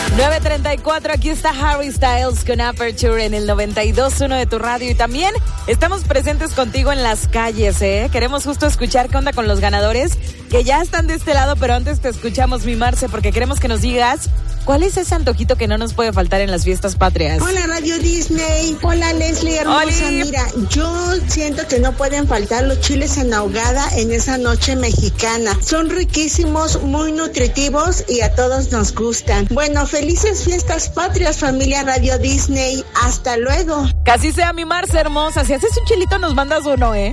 9:34, aquí está Harry Styles con Aperture en el 92.1 de tu radio. Y también estamos presentes contigo en las calles, ¿eh? Queremos justo escuchar qué onda con los ganadores, que ya están de este lado, pero antes te escuchamos, mi Marce, porque queremos que nos digas cuál es ese antojito que no nos puede faltar en las fiestas patrias. Hola, Radio Disney. Hola, Leslie, hermosa. ¡Oli! Mira, yo siento que no pueden faltar los chiles en ahogada en esa noche mexicana. Son riquísimos, muy nutritivos y a todos nos gustan. Bueno, felices fiestas patrias, familia Radio Disney. Hasta luego. Casi sea, mi Marce hermosa. Si haces un chilito, nos mandas uno, ¿eh?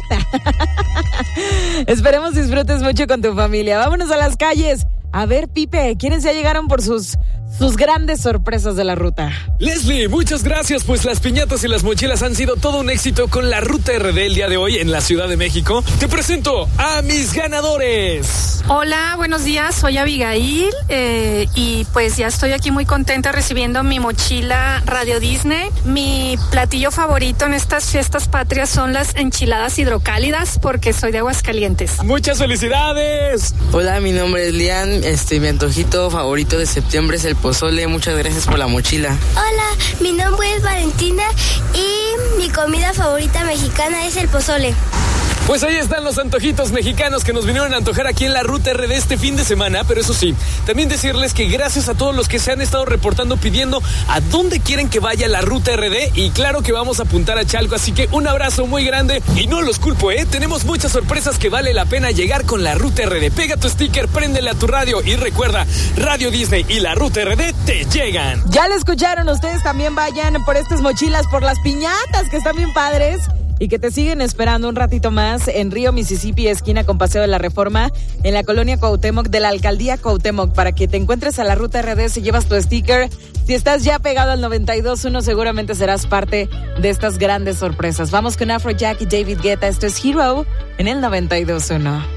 Esperemos disfrutes mucho con tu familia. Vámonos a las calles. A ver, Pipe, ¿quiénes ya llegaron por sus grandes sorpresas de la ruta? Leslie, muchas gracias, pues las piñatas y las mochilas han sido todo un éxito con la Ruta RD el día de hoy en la Ciudad de México. Te presento a mis ganadores. Hola, buenos días, soy Abigail y pues ya estoy aquí muy contenta recibiendo mi mochila Radio Disney. Mi platillo favorito en estas fiestas patrias son las enchiladas hidrocálidas porque soy de Aguascalientes. ¡Muchas felicidades! Hola, mi nombre es Lian, mi antojito favorito de septiembre es el pozole. Muchas gracias por la mochila. Hola, mi nombre es Valentina y mi comida favorita mexicana es el pozole. Pues ahí están los antojitos mexicanos que nos vinieron a antojar aquí en la Ruta RD este fin de semana, pero eso sí, también decirles que gracias a todos los que se han estado reportando pidiendo a dónde quieren que vaya la Ruta RD, y claro que vamos a apuntar a Chalco, así que un abrazo muy grande y no los culpo, tenemos muchas sorpresas que vale la pena llegar con la Ruta RD. Pega tu sticker, préndele a tu radio y recuerda, Radio Disney y la Ruta RD te llegan. Ya lo escucharon, ustedes también vayan por estas mochilas, por las piñatas que están bien padres y que te siguen esperando un ratito más en Río, Mississippi, esquina con Paseo de la Reforma, en la colonia Cuauhtémoc de la Alcaldía Cuauhtémoc, para que te encuentres a la Ruta RD si llevas tu sticker. Si estás ya pegado al 92.1, seguramente serás parte de estas grandes sorpresas. Vamos con Afrojack y David Guetta. Esto es Hero en el 92.1.